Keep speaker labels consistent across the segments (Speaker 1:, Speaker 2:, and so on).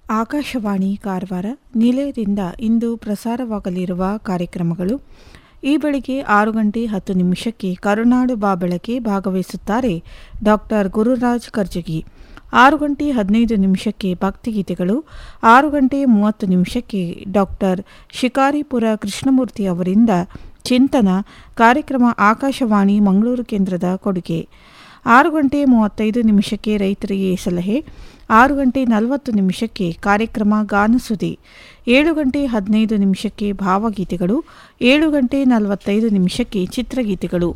Speaker 1: ಆಕಾಶವಾಣಿ ಕಾರವಾರ ನಿಲಯದಿಂದ ಇಂದು ಪ್ರಸಾರವಾಗಲಿರುವ ಕಾರ್ಯಕ್ರಮಗಳು. ಈ ಬೆಳಿಗ್ಗೆ 6:10 ಕರುನಾಡು ಬಾಬೆಳಕೆ ಭಾಗವಹಿಸುತ್ತಾರೆ ಡಾಕ್ಟರ್ ಗುರುರಾಜ್ ಕರ್ಜಗಿ. 6:15 ಭಕ್ತಿಗೀತೆಗಳು. 6:30 ಡಾಕ್ಟರ್ ಶಿಕಾರಿಪುರ ಕೃಷ್ಣಮೂರ್ತಿ ಅವರಿಂದ ಚಿಂತನ ಕಾರ್ಯಕ್ರಮ ಆಕಾಶವಾಣಿ ಮಂಗಳೂರು ಕೇಂದ್ರದ ಕೊಡುಗೆ. 6:35 ರೈತರಿಗೆ ಸಲಹೆ. 6:40 ಕಾರ್ಯಕ್ರಮ ಗಾನಸುದಿ. 7:15 ಭಾವಗೀತೆಗಳು. 7:45 ಚಿತ್ರಗೀತೆಗಳು.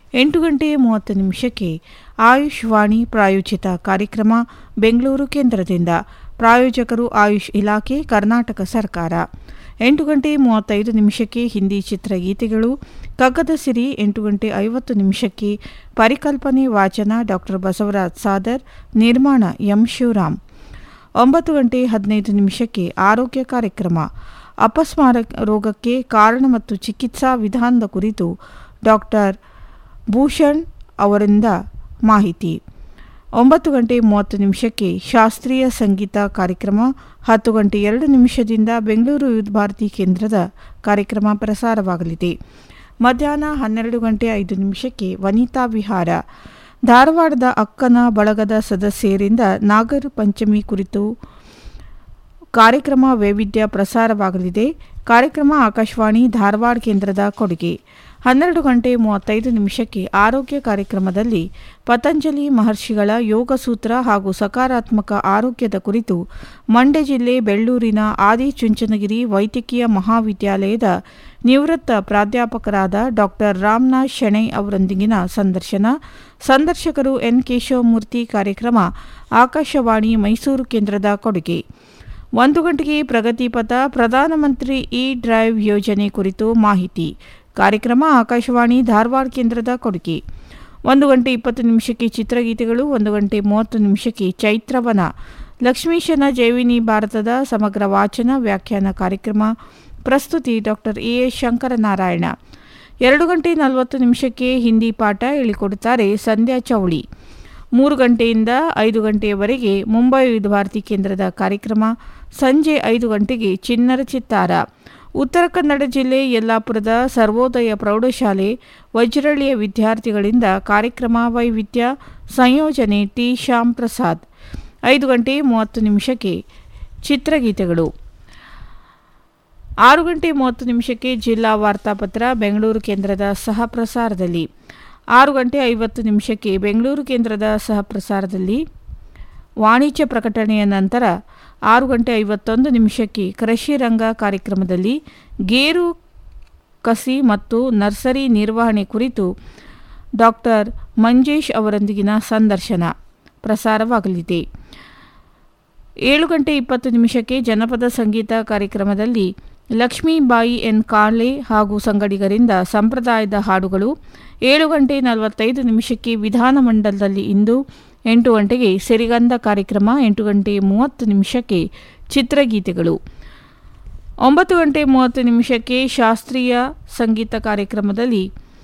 Speaker 1: 8:30 ಆಯುಷ್ ವಾಣಿ ಪ್ರಾಯೋಜಿತ ಕಾರ್ಯಕ್ರಮ ಬೆಂಗಳೂರು ಕೇಂದ್ರದಿಂದ. ಪ್ರಾಯೋಜಕರು ಆಯುಷ್ ಇಲಾಖೆ, ಕರ್ನಾಟಕ ಸರ್ಕಾರ. 8:35 ಹಿಂದಿ ಚಿತ್ರಗೀತೆಗಳು. ಕಗ್ಗದ ಸಿರಿ. 8:50 ಪರಿಕಲ್ಪನೆ ವಾಚನ ಡಾಕ್ಟರ್ ಬಸವರಾಜ್ ಸಾದರ್. ನಿರ್ಮಾಣ ಎಂ ಶಿವರಾಮ್. 9:15 ಆರೋಗ್ಯ ಕಾರ್ಯಕ್ರಮ. ಅಪಸ್ಮಾರಕ ರೋಗಕ್ಕೆ ಕಾರಣ ಮತ್ತು ಚಿಕಿತ್ಸಾ ವಿಧಾನದ ಕುರಿತು ಡಾಕ್ಟರ್ ಭೂಷಣ್ ಅವರಿಂದ ಮಾಹಿತಿ. 9:30 ಶಾಸ್ತ್ರೀಯ ಸಂಗೀತ ಕಾರ್ಯಕ್ರಮ. 10:02 ಬೆಂಗಳೂರು ವಿವಿಧ ಭಾರತಿ ಕೇಂದ್ರದ ಕಾರ್ಯಕ್ರಮ ಪ್ರಸಾರವಾಗಲಿದೆ. ಮಧ್ಯಾಹ್ನ 12:05 ವನಿತಾ ವಿಹಾರ. ಧಾರವಾಡದ ಅಕ್ಕನ ಬಳಗದ ಸದಸ್ಯರಿಂದ ನಾಗರ ಪಂಚಮಿ ಕುರಿತು ಕಾರ್ಯಕ್ರಮ ವೈವಿಧ್ಯ ಪ್ರಸಾರವಾಗಲಿದೆ. ಕಾರ್ಯಕ್ರಮ ಆಕಾಶವಾಣಿ ಧಾರವಾಡ ಕೇಂದ್ರದ ಕೊಡುಗೆ. 12:35 ಆರೋಗ್ಯ ಕಾರ್ಯಕ್ರಮದಲ್ಲಿ ಪತಂಜಲಿ ಮಹರ್ಷಿಗಳ ಯೋಗಸೂತ್ರ ಹಾಗೂ ಸಕಾರಾತ್ಮಕ ಆರೋಗ್ಯದ ಕುರಿತು ಮಂಡ್ಯ ಜಿಲ್ಲೆ ಬೆಳ್ಳೂರಿನ ಆದಿಚುಂಚನಗಿರಿ ವೈದ್ಯಕೀಯ ಮಹಾವಿದ್ಯಾಲಯದ ನಿವೃತ್ತ ಪ್ರಾಧ್ಯಾಪಕರಾದ ಡಾಕ್ಟರ್ ರಾಮನಾಥ್ ಶೆಣೈ ಅವರೊಂದಿಗಿನ ಸಂದರ್ಶನ. ಸಂದರ್ಶಕರು ಎನ್ ಕೇಶವಮೂರ್ತಿ. ಕಾರ್ಯಕ್ರಮ ಆಕಾಶವಾಣಿ ಮೈಸೂರು ಕೇಂದ್ರದ ಕೊಡುಗೆ. 1 ಗಂಟೆಗೆ ಪ್ರಗತಿಪಥ ಪ್ರಧಾನಮಂತ್ರಿ ಡ್ರೈವ್ ಯೋಜನೆ ಕುರಿತು ಮಾಹಿತಿ. ಕಾರ್ಯಕ್ರಮ ಆಕಾಶವಾಣಿ ಧಾರವಾಡ ಕೇಂದ್ರದ ಕೊಡುಗೆ. 1:20 ಚಿತ್ರಗೀತೆಗಳು. 1:30 ಚೈತ್ರವನ. ಲಕ್ಷ್ಮೀಶನ ಜೈವಿನಿ ಭಾರತದ ಸಮಗ್ರ ವಾಚನ ವ್ಯಾಖ್ಯಾನ ಕಾರ್ಯಕ್ರಮ. ಪ್ರಸ್ತುತಿ ಡಾಕ್ಟರ್ ಎಎಸ್ ಶಂಕರನಾರಾಯಣ. 2:40 ಹಿಂದಿ ಪಾಠ ಹೇಳಿಕೊಡುತ್ತಾರೆ ಸಂಧ್ಯಾ ಚೌಳಿ. 3 ಗಂಟೆಯಿಂದ 5 ಗಂಟೆಯವರೆಗೆ ಮುಂಬೈ ವಿವಿಧ ಭಾರತಿ ಕೇಂದ್ರದ ಕಾರ್ಯಕ್ರಮ. ಸಂಜೆ 5 ಗಂಟೆಗೆ ಚಿನ್ನರ ಚಿತ್ತಾರ. ಉತ್ತರ ಕನ್ನಡ ಜಿಲ್ಲೆ ಯಲ್ಲಾಪುರದ ಸರ್ವೋದಯ ಪ್ರೌಢಶಾಲೆ ವಜ್ರಳ್ಳಿಯ ವಿದ್ಯಾರ್ಥಿಗಳಿಂದ ಕಾರ್ಯಕ್ರಮ ವೈವಿಧ್ಯ. ಸಂಯೋಜನೆ ಟಿ ಶ್ಯಾಮ್ ಪ್ರಸಾದ್. 5:30 ಚಿತ್ರಗೀತೆಗಳು. 6:30 ಜಿಲ್ಲಾ ವಾರ್ತಾಪತ್ರ ಬೆಂಗಳೂರು ಕೇಂದ್ರದ ಸಹ ಪ್ರಸಾರದಲ್ಲಿ. 6:50 ಬೆಂಗಳೂರು ಕೇಂದ್ರದ ಸಹ ಪ್ರಸಾರದಲ್ಲಿ ವಾಣಿಜ್ಯ ಪ್ರಕಟಣೆಯ ನಂತರ 6:51 ಕೃಷಿ ರಂಗ ಕಾರ್ಯಕ್ರಮದಲ್ಲಿ ಗೇರು ಕಸಿ ಮತ್ತು ನರ್ಸರಿ ನಿರ್ವಹಣೆ ಕುರಿತು ಡಾಕ್ಟರ್ ಮಂಜೇಶ್ ಅವರೊಂದಿಗಿನ ಸಂದರ್ಶನ ಪ್ರಸಾರವಾಗಲಿದೆ. 7:20 ಜನಪದ ಸಂಗೀತ ಕಾರ್ಯಕ್ರಮದಲ್ಲಿ ಲಕ್ಷ್ಮೀಬಾಯಿ ಎನ್ ಕಾಳೆ ಹಾಗೂ ಸಂಗಡಿಗರಿಂದ ಸಂಪ್ರದಾಯದ ಹಾಡುಗಳು. 7:45 ವಿಧಾನಮಂಡಲದಲ್ಲಿ ಇಂದು. 8 ಗಂಟೆಗೆ ಸಿರಿಗಂಧ ಕಾರ್ಯಕ್ರಮ. 8:30 ಚಿತ್ರಗೀತೆಗಳು. 9:30 ಶಾಸ್ತ್ರೀಯ ಸಂಗೀತ ಕಾರ್ಯಕ್ರಮದಲ್ಲಿ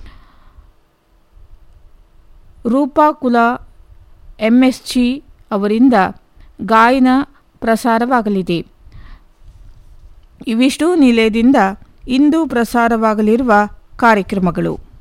Speaker 1: ರೂಪಾಕುಲ ಎಂಎಸ್ಜಿ ಅವರಿಂದ ಗಾಯನ ಪ್ರಸಾರವಾಗಲಿದೆ. ಇವಿಷ್ಟು ನಿಲಯದಿಂದ ಇಂದು ಪ್ರಸಾರವಾಗಲಿರುವ ಕಾರ್ಯಕ್ರಮಗಳು.